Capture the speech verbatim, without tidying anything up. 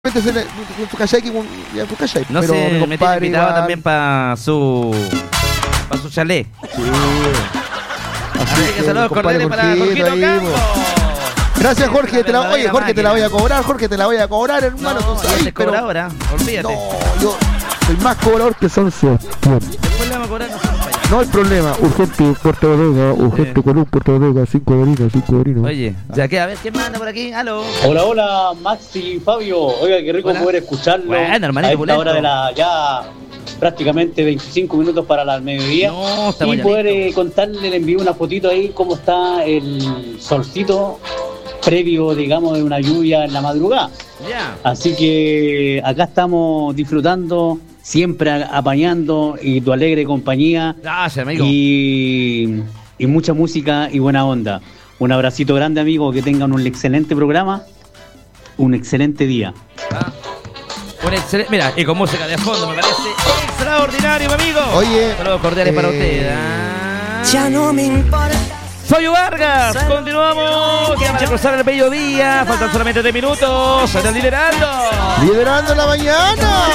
Su cachai, ya tu cachai. No pero sé, mi me tiene compadre invitado igual. también para su para su chalet. Sí. Así, Así que saludos cordiales para Jorgito Campos. Gracias, Jorge, te la, oye, Jorge, máquina. te la voy a cobrar, Jorge, te la voy a cobrar, hermano. No, tú sabes, te pero... cobradora, olvídate. No, yo soy más cobrador que son Sebastián. Después le vamos a cobrar nosotros para allá. No hay problema, urgente portabodega, urgente Sí. con un portabodega, cinco dorinos, cinco dorinos. Oye, ya que a ver, ¿quién manda por aquí? Aló. Hola, hola, Maxi y Fabio. Oiga, qué rico Hola. poder escucharlo Bueno, hermanito, a esta pulento. hora de la ya prácticamente veinticinco minutos para la mediodía. No, estamos y ya poder listos. eh, contarle, le envío una fotito ahí cómo está el solcito previo, digamos, de una lluvia en la madrugada. Ya. Así que acá estamos disfrutando, siempre a- apañando y tu alegre compañía. Gracias, amigo. Y, y mucha música y buena onda. Un abracito grande, amigo, que tengan un excelente programa, un excelente día. Ah, un excelente, mira, y con música de fondo me parece extraordinario, mi amigo. Oye, Saludos cordiales eh, para usted. Ah. Ya no me importa. Soy Vargas, continuamos. Ya para cruzar el bello día, faltan solamente tres minutos. Se están liderando. liderando la mañana.